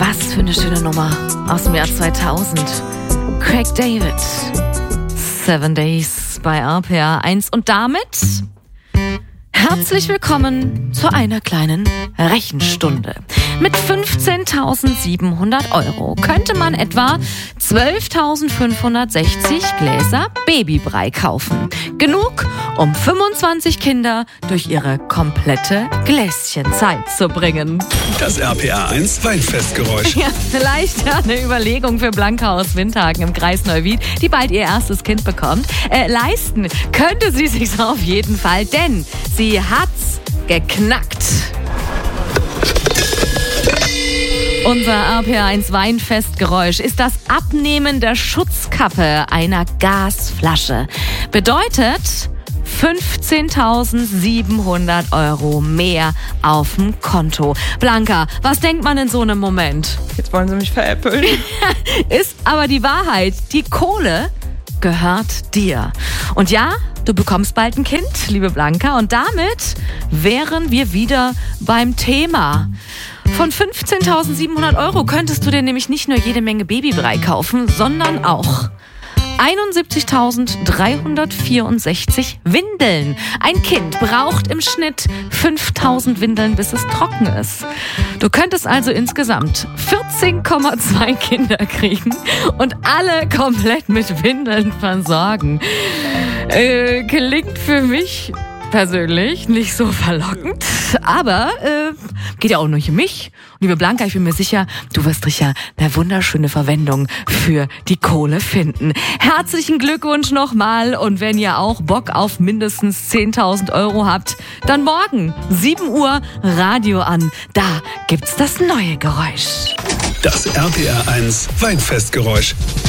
Was für eine schöne Nummer aus dem Jahr 2000. Craig David. 7 Days bei RPA 1. Und damit herzlich willkommen zu einer kleinen Rechenstunde. Mit 15.700 € könnte man etwa 12.560 Gläser Babybrei kaufen. Genug, um 25 Kinder durch ihre komplette Gläschenzeit zu bringen. Das RPA 1 Weinfestgeräusch. Ja, vielleicht eine Überlegung für Blanca aus Windhagen im Kreis Neuwied, die bald ihr erstes Kind bekommt. Leisten könnte sie sich's auf jeden Fall, denn sie hat's geknackt. Unser RPA1 Weinfestgeräusch ist das Abnehmen der Schutzkappe einer Gasflasche. Bedeutet 15.700 € mehr auf dem Konto. Blanca, was denkt man in so einem Moment? Jetzt wollen sie mich veräppeln. Ist aber die Wahrheit. Die Kohle gehört dir. Und ja, du bekommst bald ein Kind, liebe Blanca. Und damit wären wir wieder beim Thema. Von 15.700 € könntest du dir nämlich nicht nur jede Menge Babybrei kaufen, sondern auch 71.364 Windeln. Ein Kind braucht im Schnitt 5.000 Windeln, bis es trocken ist. Du könntest also insgesamt 14,2 Kinder kriegen und alle komplett mit Windeln versorgen. Klingt für mich persönlich nicht so verlockend, aber geht ja auch nicht um mich. Und liebe Blanca, ich bin mir sicher, du wirst sicher eine wunderschöne Verwendung für die Kohle finden. Herzlichen Glückwunsch nochmal, und wenn ihr auch Bock auf mindestens 10.000 € habt, dann morgen 7 Uhr Radio an. Da gibt's das neue Geräusch. Das RPA 1 Weinfestgeräusch.